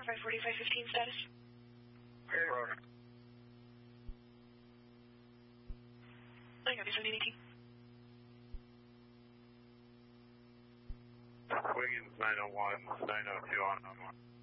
540-515 status. Okay, roger. I got you, 1718. Wiggins 901, 902 on 1.